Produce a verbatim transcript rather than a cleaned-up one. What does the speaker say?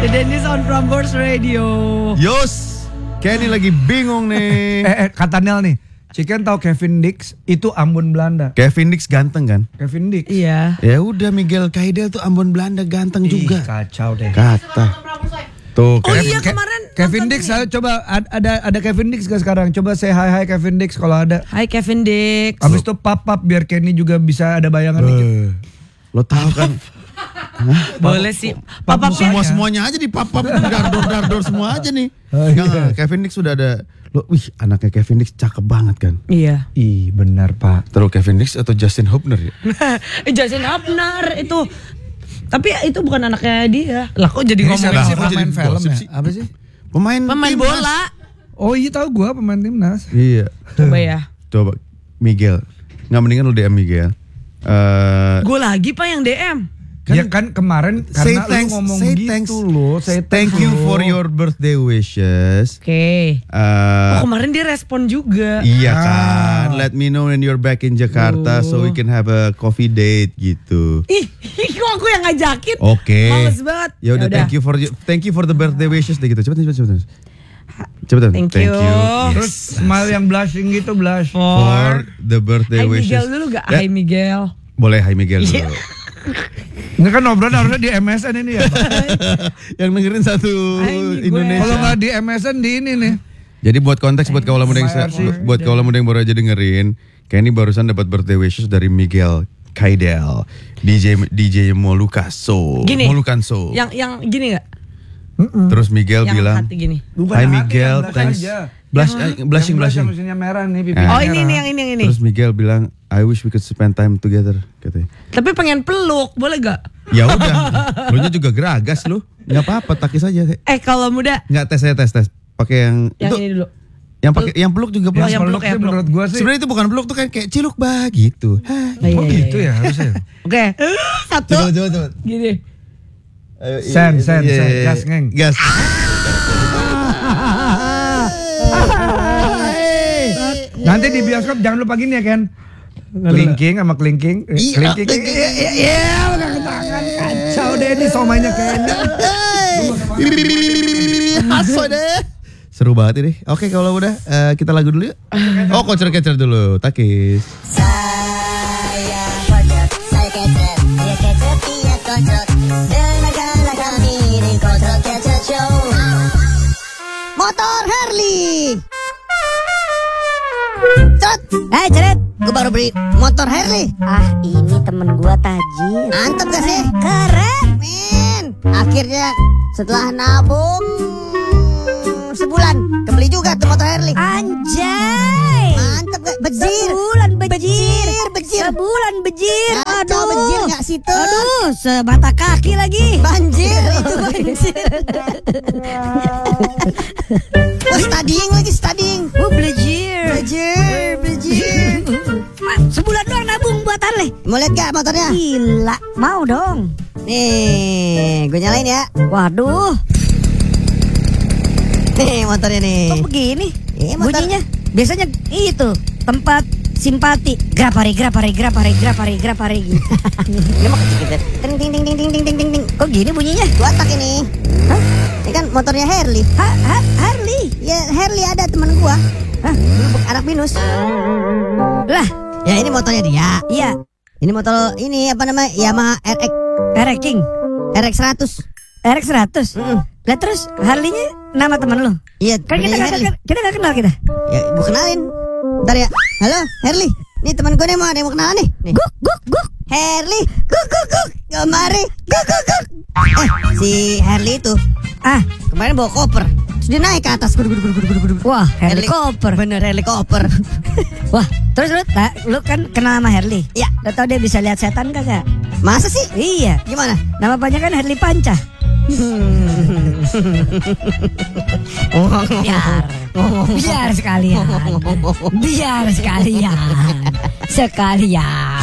The Dennis on Prambors Radio. Yos, Kenny lagi bingung nih. eh, eh kata Nel nih, Chicken tahu Kevin Dix itu Ambon Belanda. Kevin Dix ganteng kan? Kevin Dix. Iya. Ya udah, Miguel Kaidel tuh Ambon Belanda ganteng juga. Ih, kacau deh. Kata. Tuh, Oh Kevin, iya kemarin Kevin Dix, saya coba ada ada Kevin Dix gak sekarang? Coba say hi hi Kevin Dix kalau ada. Hai Kevin Dix. Abis itu pap pap biar Kenny juga bisa ada bayangan dikit. Eh, lo tahu kan? Boleh sih. Papa Semua semuanya aja di papap, dardor dardor semua aja nih. Oh, iya. Nggak, Kevin Dix sudah ada. Lo, wih, anaknya Kevin Dix cakep banget kan? Iya. Ih benar Pak. Terus Kevin Dix atau Justin Hubner ya? Justin Hubner itu. Tapi itu bukan anaknya dia. Lah kok jadi Ini ngomongin siapa sih Kenapa pemain jadi film gosip ya? sih? Apa sih? Pemain pemain timnas. bola. Oh iya tahu gua pemain timnas. Iya. Coba ya. Coba Miguel. Nggak mendingan lu D M Miguel. Eh, Gue lagi Pak yang D M. Kan, ya kan kemarin say karena thanks, lu ngomong say gitu thanks. loh. Say Thank you loh. for your birthday wishes. Oke. Okay. Eh, Oh kemarin dia respon juga. Iya Ah. kan, let me know when you're back in Jakarta Oh. so we can have a coffee date gitu. Ih, kok aku yang ngajakin? Oke. Males banget. Ya udah, thank you for thank you for the birthday wishes deh gitu. Cepetan, cepetan, cepetan. Cepetan. Thank you. Terus Yes. smile yang blushing gitu blush. For the birthday Hai wishes. Miguel dulu gak? Ya, Hai Miguel. boleh Hai Miguel dulu. Iya. Ini kan obrolan harusnya di M S N ini ya. Pak. Yang dengerin satu Hai, gue. Indonesia. Kalau nggak di M S N di ini nih. Jadi buat konteks buat kaula muda yang Bayar sih. buat kaula muda yang baru aja dengerin, Kenny barusan dapat birthday wishes dari Miguel Kaidel, D J D J Molukaso. Gini. Molukanso. Yang yang gini gak? Terus Miguel Yang bilang, hati gini. Bukan Hai hati, Miguel, yang blush thanks. aja. Blush, Yang- eh, blushing, yang blush blushing. yang mesinnya merah nih, pipi Ah. Oh ini nih yang ini yang ini. Terus Miguel bilang, I wish we could spend time together, katanya. Tapi pengen peluk, boleh gak? Ya udah, lu nya juga geragas lu. Enggak apa-apa, takis aja. Eh kalau muda, Enggak tes saya tes tes. Pakai yang, yang itu ini dulu. yang pakai yang peluk juga Oh, peluk. yang peluk Peluk ya, sih peluk. menurut gua sih. Sebenarnya itu bukan peluk tuh kayak kayak ciluk bah gitu. Hah. Oh, iya, Oh iya, gitu iya. ya harusnya. Oke, satu, Coba coba coba. gini. Ayo, iya, Sen, iya, sen, iya, sen, iya. gas, ngeng. Gas. Nanti di bioskop jangan lupa gini ya Ken. Kelingking sama kelingking. Eh, Iya, kelingking. kelingking. Iya, iya, iya, udah ke tangan. Kacau deh ini somainya kayaknya. Aso deh. Seru banget ini. Oke kalau udah eh, kita lagu dulu yuk. Oh kocer-kecer dulu. Takis. Saya kocok, saya kecet, saya kecet, dia kocok. Dengarkanlah kami di Kocok Kecet Show. Motor Harley. Cet, Hai Ceret, gue baru beli motor Harley. ah ini temen gua Tajir. Mantep gak sih? Keren. Men, akhirnya setelah nabung sebulan kebeli juga tuh motor Harley. Anjay. Mantep gak? Bejir. Sebulan bejir. Bejir, bejir. Sebulan bejir. Kacau, Aduh. bejir gak situ? Aduh, semata kaki lagi. Banjir itu banjir. Oh, studying lagi studying. Oh, bejir. Bejir, bejir. Ah, sebulan doang nabung buat Harley. Mau lihat gak motornya? Gila, mau dong. Nih, gue nyalain ya. Waduh, Nih motornya nih. kok begini? Iya, motor. Bunyinya biasanya itu tempat simpati. Grapari, grapari, grapari, grapari, grapari gitu. Ini mah kecil gitu. Ting ting ting ting ting ting ting ting ting. Kok gini bunyinya? Gua tak ini. Hah? Ini kan motornya Harley. Ha, ha, Harley. Ya Harley ada temen gua. Hah? Anak binus. Lah, Ya ini motornya dia. iya, Ini motor ini apa namanya? Yamaha R X R X King. R X seratus. R X seratus. Mm-mm. Lah terus Harley-nya nama teman lu? Iya, Kan kita punyanya gak, Harley. kita gak kenal kita. Ya, gua kenalin. Ntar ya. Halo, Harley. Nih teman gua nih mau ada yang mau kenalan nih. Nih. Guk guk guk. Harley, guk guk guk. Kemari, guk guk guk. Eh, si Harley itu Ah, kemarin bawa koper. Terus dia naik ke atas. Gudu, gudu, gudu, gudu, gudu, gudu. wah, helikopter. Bener helikopter. Wah, terus lu, nah, lu kan kenal sama Harley. Ya. Lu tau dia bisa lihat setan kagak? Masa sih? Iya. Gimana? Nama panjang kan Harley Panca. Biar, biar sekalian, biar sekalian, sekalian.